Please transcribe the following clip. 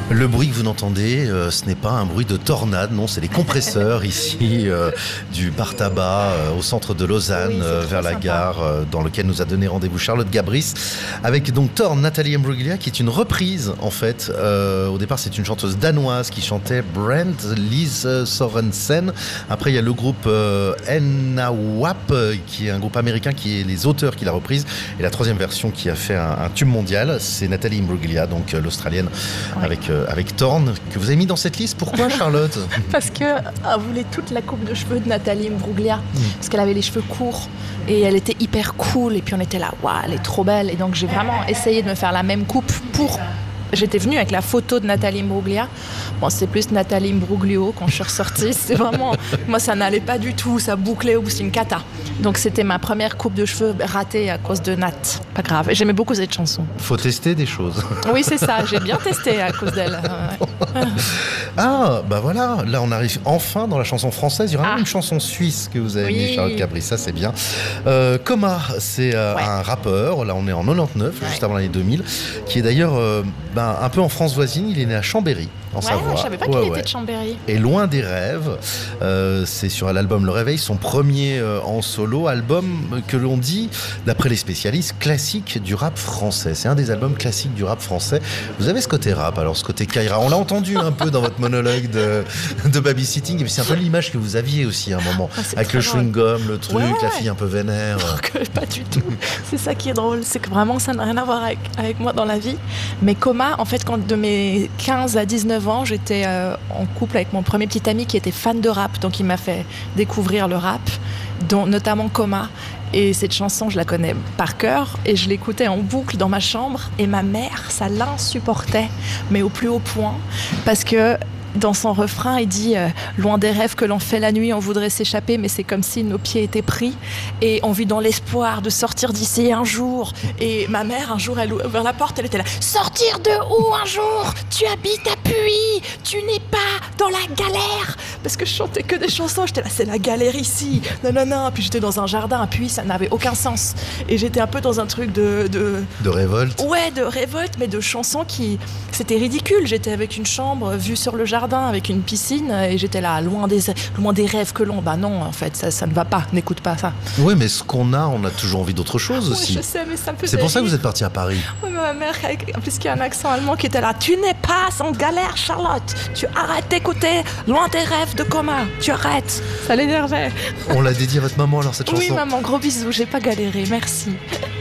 Le bruit que vous entendez, ce n'est pas un bruit de tornade, non, c'est les compresseurs ici du bar tabac au centre de Lausanne, vers la gare, dans lequel nous a donné rendez-vous Charlotte Gabris, avec donc Torn, Nathalie Imbruglia, qui est une reprise en fait. Au départ, c'est une chanteuse danoise qui chantait Brent Lise Sorensen. Après, il y a le groupe NAWAP, qui est un groupe américain, qui est les auteurs qui l'a reprise. Et la troisième version qui a fait un tube mondial, c'est Nathalie Imbruglia, donc l'Australienne, avec Torn, que vous avez mis dans cette liste. Pourquoi, Charlotte? Parce qu'elle voulait toute la coupe de cheveux de Nathalie Imbruglia, parce qu'elle avait les cheveux courts et elle était hyper cool, et puis on était là, waouh, elle est trop belle, et donc j'ai vraiment essayé de me faire la même coupe pour... J'étais venue avec la photo de Nathalie Imbruglia. Bon, c'est plus Nathalie Imbruglio quand je suis ressortie. C'est vraiment... Moi, ça n'allait pas du tout. Ça bouclait au bout, c'est une cata. Donc, c'était ma première coupe de cheveux ratée à cause de Nat. Pas grave. J'aimais beaucoup cette chanson. Faut tester des choses. Oui, c'est ça. J'ai bien testé à cause d'elle. Ah, bah voilà. Là, on arrive enfin dans la chanson française. Il y aura même une chanson suisse que vous avez mis, Charlotte Gabris. Ça, c'est bien. Coma, c'est un rappeur. Là, on est en 99, juste avant l'année 2000, qui est d'ailleurs... un peu en France voisine, il est né à Chambéry, en Savoie. Je savais pas qu'il était de Chambéry. Et Loin des rêves, c'est sur l'album Le Réveil, son premier en solo, album que l'on dit, d'après les spécialistes, classique du rap français. C'est un des albums classiques du rap français. Vous avez ce côté rap, alors ce côté Kaira. On l'a entendu un peu dans votre monologue de babysitting, et puis c'est un peu l'image que vous aviez aussi à un moment, avec le chewing-gum, le truc, la fille un peu vénère. Pas du tout. C'est ça qui est drôle, c'est que vraiment ça n'a rien à voir avec moi dans la vie. Mais Coma, en fait, quand de mes 15 à 19 ans, j'étais en couple avec mon premier petit ami qui était fan de rap, donc il m'a fait découvrir le rap, dont notamment Coma. Et cette chanson, je la connais par cœur et je l'écoutais en boucle dans ma chambre, et ma mère, ça l'insupportait, mais au plus haut point, parce que dans son refrain, il dit loin des rêves que l'on fait la nuit, on voudrait s'échapper, mais c'est comme si nos pieds étaient pris et on vit dans l'espoir de sortir d'ici un jour. Et ma mère, un jour, elle ouvre la porte, elle était là. Sortir de où un jour? Tu habites à Puy, tu n'es pas dans la galère. Parce que je chantais que des chansons, j'étais là, c'est la galère ici. Non. Puis j'étais dans un jardin à Puy, ça n'avait aucun sens. Et j'étais un peu dans un truc de révolte. Ouais, de révolte, mais de chansons qui... C'était ridicule. J'étais avec une chambre vue sur le jardin, avec une piscine, et j'étais là, loin des rêves que l'on... Bah non, en fait, ça ne va pas, n'écoute pas ça. Oui, mais ce qu'on a, on a toujours envie d'autre chose aussi. Je sais, mais ça me faisait C'est pour ça que rire. vous êtes partie à Paris. Oui, mais ma mère, en plus, qui a un accent allemand, qui était là, tu n'es pas en galère, Charlotte. Tu arrêtes d'écouter Loin des rêves de Coma. Tu arrêtes. Ça l'énervait. On l'a dédié à votre maman, alors, cette chanson. Oui, maman, gros bisous, j'ai pas galéré, merci.